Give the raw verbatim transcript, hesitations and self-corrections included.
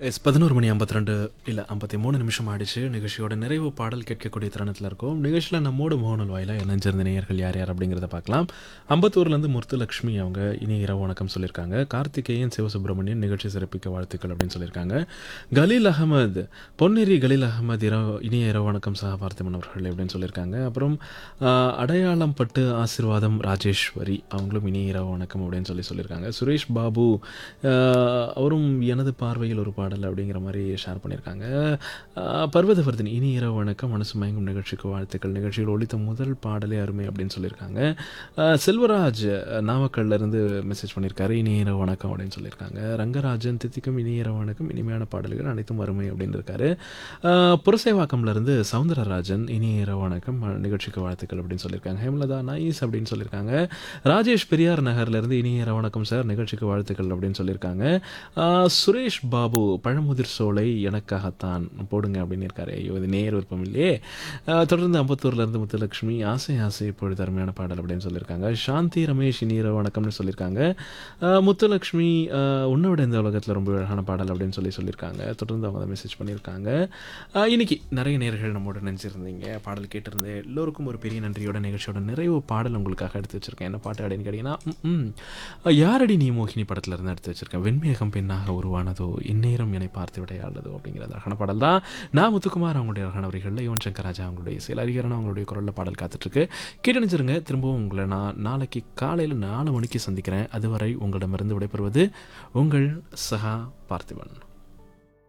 S பதினொரு மணி ஐம்பத்தி ரெண்டு இல்லை ஐம்பத்தி மூணு நிமிஷம் ஆயிடுச்சு. நிகழ்ச்சியோட நிறைவு பாடல் கேட்கக்கூடிய தருணத்தில் இருக்கும். நிகழ்ச்சியில் நம்மோடு முகநூல் வாயிலாக இணைஞ்சிருந்த நேயர்கள் யார் யார் அப்படிங்கிறத பார்க்கலாம். அம்பத்தூர்லேருந்து முத்துலக்ஷ்மி அவங்க இனி இரவு வணக்கம் சொல்லியிருக்காங்க. கார்த்திகேயன் சிவசுப்ரமணியன் நிகழ்ச்சி சிறப்பிக்க வாழ்த்துக்கள் அப்படின்னு சொல்லியிருக்காங்க. கலீல் அகமது பொன்னேரி கலீல் அகமது இரவு இனிய இரவு வணக்கம் சக பார்த்திபன் அவர்கள் அப்படின்னு சொல்லியிருக்காங்க. அப்புறம் ஆஹ், அடையாளம் பட்டு ஆசீர்வாதம் ராஜேஸ்வரி அவங்களும் இனிய இரவு வணக்கம் அப்படின்னு சொல்லி சொல்லியிருக்காங்க. சுரேஷ் பாபு ஆஹ், அவரும் எனது பார்வையில் ஒரு பாடல் அப்படிங்கிற மாதிரி ஷேர் பண்ணியிருக்காங்க. ஆஹ், பர்வதவர்தினி இனி இரவு வணக்கம் மனசு மயங்கும் நிகழ்ச்சிக்கு வாழ்த்துக்கள். நிகழ்ச்சியில் ஒலித்த முதல் பாடலே அருமை அப்படின்னு சொல்லியிருக்காங்க. ஆஹ், செல்வராஜ் நாமக்கல்ல இருந்து மெசேஜ் பண்ணியிருக்காரு. இனி இரவு வணக்கம் அப்படின்னு சொல்லியிருக்காங்க. ரங்கராஜன் தித்திக்கும் இனி இரவு வணக்கம் இனிமையான பாடல்கள் அனைத்தும் அருமை அப்படின்னு இருக்காரு. ஆஹ், புரசைவாக்கம்ல இருந்து சவுந்தரராஜன் இனி இரவு வணக்கம் நிகழ்ச்சிக்கு வாழ்த்துக்கள் அப்படின்னு சொல்லியிருக்காங்க. ஹேமலதா நைஸ் அப்படின்னு சொல்லியிருக்காங்க. ராஜேஷ் பெரியார் நகர்ல இருந்து இனி இரவு வணக்கம் சார் நிகழ்ச்சிக்கு வாழ்த்துக்கள் அப்படின்னு சொல்லியிருக்காங்க. ஆஹ், சுரேஷ் பாபு பழமுதிர் சோலை எனக்காகத்தான் போடுங்க அப்படின்னு இருக்காரு. ஐயோ இது நேர் விருப்பம் இல்லையே. ஆஹ், தொடர்ந்து அம்பத்தூர்ல இருந்து முத்துலட்சுமி ஆசை ஆசை இப்பொழுது அருமையான பாடல் அப்படின்னு சொல்லியிருக்காங்க. சாந்தி ரமேஷ் இனி இரவு வணக்கம்னு சொல்லியிருக்காங்க. ஆஹ், முத்துலட்சுமி ஆஹ், உன்னை விட இந்த உலகத்தில் ரொம்ப அழகான பாடல் அப்படின்னு சொல்லி சொல்லியிருக்காங்க. தொடர்ந்து அவங்க மெசேஜ் பண்ணியிருக்காங்க. ஆஹ், இன்னைக்கு நிறைய நேர்கள் நம்மோட நினைச்சிருந்தீங்க, பாடல் கேட்டிருந்தேன். எல்லோருக்கும் ஒரு பெரிய நன்றியோட நிகழ்ச்சியோட நிறைவு பாடல் உங்களுக்காக எடுத்து வச்சிருக்கேன். என்ன பாட்டு அப்படின்னு கேட்டீங்கன்னா ம், ம். யாரடி நீ மோகினி படத்துல இருந்து எடுத்து வச்சிருக்கேன். வெண்மேகம் பெண்ணாக உருவானதோ இந்நேரம் என்னை பார்த்து விடையாளதோ அப்படிங்கிற அழகான பாடல் தான். நான் முத்துக்குமார் அவங்களுடைய அழகான வரிகளில் யுவன் சங்கர் ராஜா அவங்களுடைய இசையில் அறிஞரான அவங்களுடைய குரலில் பாடல் காத்துட்ருக்கு. கேட்டணிச்சிருங்க. திரும்பவும் உங்களை நான் நாளைக்கு காலையில் நாலு மணிக்கு சந்திக்கிறேன். அதுவரை உங்களிடமிருந்து விடைபெறுவது உங்கள் சகா பார்த்திபன்.